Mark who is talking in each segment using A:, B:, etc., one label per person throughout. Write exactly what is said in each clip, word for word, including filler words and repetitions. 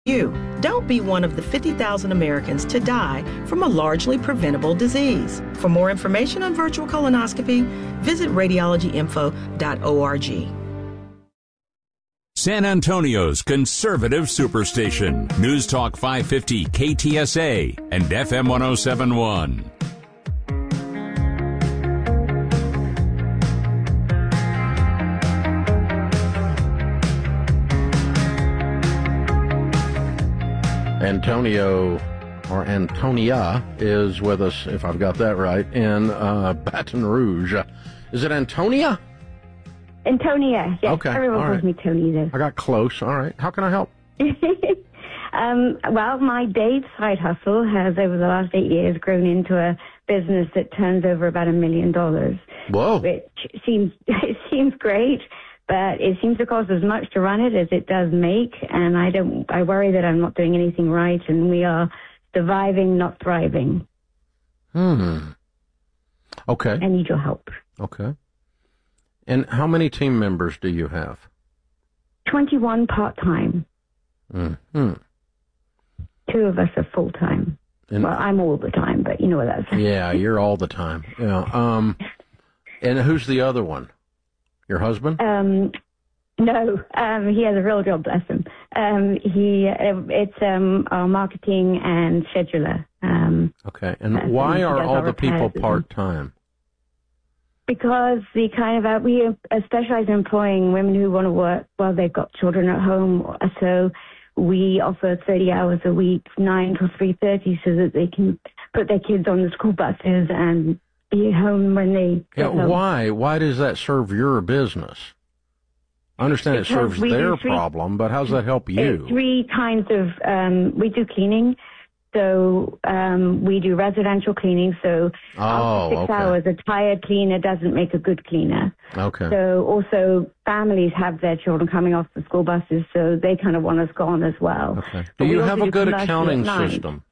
A: You don't be one of the fifty thousand Americans to die from a largely preventable disease. For more information on virtual colonoscopy, visit radiology info dot org.
B: San Antonio's conservative superstation. News Talk five fifty K T S A and F M one oh seven point one.
C: Antonio, or Antonia, is with us, if I've got that right, in uh, Baton Rouge. Is it Antonia?
D: Antonia, yes.
C: Okay,
D: Everyone
C: all
D: calls
C: right.
D: me Tony, though.
C: I got close. All right. How can I help?
D: um, well, my Dave side hustle has, over the last eight years, grown into a business that turns over about a million dollars.
C: Whoa.
D: Which seems, it seems great, but it seems to cost as much to run it as it does make, and I don't. I worry that I'm not doing anything right, and we are surviving, not thriving.
C: Hmm. Okay.
D: I need your help.
C: Okay. And how many team members do you have?
D: twenty-one part-time.
C: Mm-hmm.
D: Two of us are full-time.
C: And,
D: well, I'm all the time, but you know what that's.
C: Yeah, you're all the time. Yeah. Um. And who's the other one? Your husband?
D: Um, no, um, he has a real job, bless him. Um, he, uh, it's um, our marketing and scheduler. Um,
C: okay, and
D: uh,
C: why
D: he
C: are
D: does
C: all
D: our
C: the people
D: repairs.
C: part-time?
D: Because the kind of, uh, we uh, specialize in employing women who want to work while they've got children at home. So we offer thirty hours a week, nine to three thirty, so that they can put their kids on the school buses and be home when they
C: Yeah,
D: get home.
C: why? Why does that serve your business? I understand
D: Because
C: it serves
D: we do
C: their
D: three-
C: problem, but how does that help you?
D: It's three kinds of, um, we do cleaning. So um, we do residential cleaning. So
C: Oh,
D: after six
C: okay.
D: hours, a tired cleaner doesn't make a good cleaner.
C: Okay.
D: So also families have their children coming off the school buses, so they kind of want us gone as well.
C: Okay.
D: But
C: Do
D: we
C: you
D: also
C: have a
D: do
C: good
D: commercial
C: accounting
D: at night.
C: system?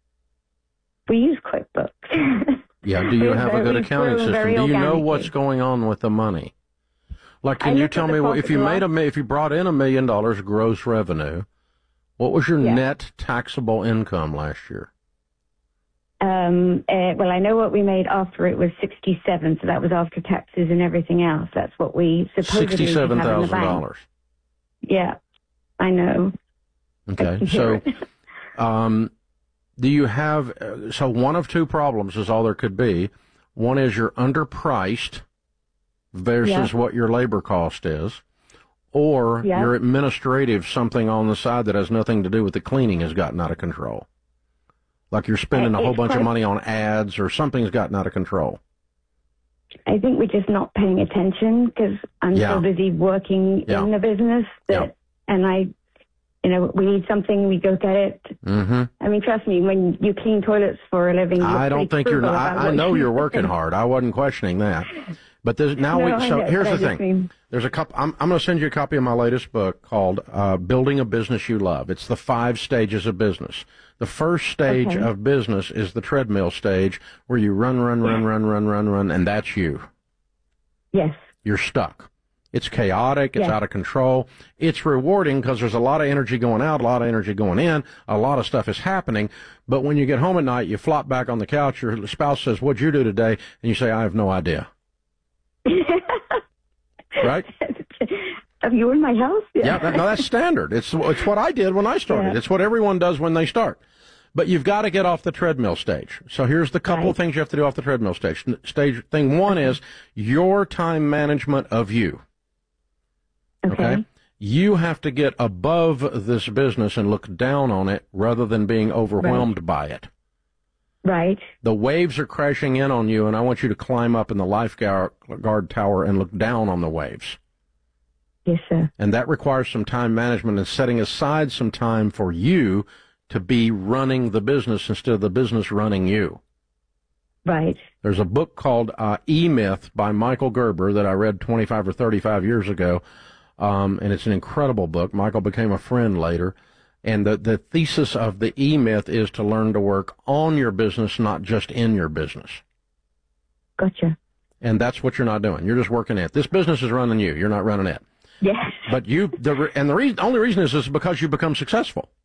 D: We use QuickBooks.
C: Yeah, do you
D: We're
C: have a
D: very-
C: good
D: we're
C: accounting system?
D: very
C: Do you know
D: organically.
C: what's going on with the money? Like,
D: I
C: can you
D: look at
C: tell
D: the
C: me what,
D: profit
C: if you
D: and
C: made a
D: loss.
C: mi- if you brought in a million dollars gross revenue, what was your
D: Yeah.
C: net taxable income last year?
D: Um, uh, well, I know what we made after it was sixty-seven, so that was after taxes and everything else. That's what we supposedly
C: Sixty-seven
D: have in the
C: thousand
D: bank.
C: dollars.
D: Yeah, I know.
C: Okay,
D: I
C: so
D: hear it.
C: um, do you have uh, so one of two problems is all there could be. One is you're underpriced versus
D: Yeah.
C: what your labor cost is, or
D: Yeah.
C: your administrative something on the side that has nothing to do with the cleaning has gotten out of control. Like you're spending a
D: It's
C: whole bunch of
D: quite-
C: money on ads or something's gotten out of control.
D: I think we're just not paying attention because I'm
C: Yeah.
D: so busy working
C: Yeah.
D: in the business that, and I, you know, we need something, we go get it.
C: Mm-hmm.
D: I mean, trust me, when you clean toilets for a living, you're
C: I don't
D: pretty
C: think you're.
D: frugal
C: Not,
D: about
C: I, I
D: what
C: know
D: you
C: you're
D: do.
C: working hard. I wasn't questioning that. But there's, now
D: No,
C: we.
D: I
C: So
D: know,
C: here's
D: but
C: the
D: I just
C: thing.
D: mean-
C: There's a couple. I'm, I'm going to send you a copy of my latest book called uh, "Building a Business You Love." It's the five stages of business. The first stage
D: Okay.
C: of business is the treadmill stage, where you run, run, run, run, run, run, run, and that's you.
D: Yes.
C: You're stuck. It's chaotic. It's
D: Yes.
C: out of control. It's rewarding because there's a lot of energy going out, a lot of energy going in, a lot of stuff is happening. But when you get home at night, you flop back on the couch, your spouse says, "What'd you do today?" And you say, "I have no idea." Right?
D: Have you in my house?
C: Yeah, that, no, that's standard. It's it's what I did when I started.
D: Yeah.
C: It's what everyone does when they start. But you've got to get off the treadmill stage. So here's the couple
D: Right.
C: of things you have to do off the treadmill stage. Stage thing one is your time management of you.
D: Okay.
C: You have to get above this business and look down on it rather than being overwhelmed by it.
D: Right.
C: The waves are crashing in on you, and I want you to climb up in the lifeguard guard tower and look down on the waves.
D: Yes, sir.
C: And that requires some time management and setting aside some time for you to be running the business instead of the business running you.
D: Right.
C: There's a book called uh, E-Myth by Michael Gerber that I read twenty-five or thirty-five years ago, um, and it's an incredible book. Michael became a friend later. And the, the thesis of the E-Myth is to learn to work on your business, not just in your business.
D: Gotcha.
C: And that's what you're not doing. You're just working it. This business is running you. You're not running it.
D: Yes.
C: But you, the, and the reason, only reason is, is because you become successful.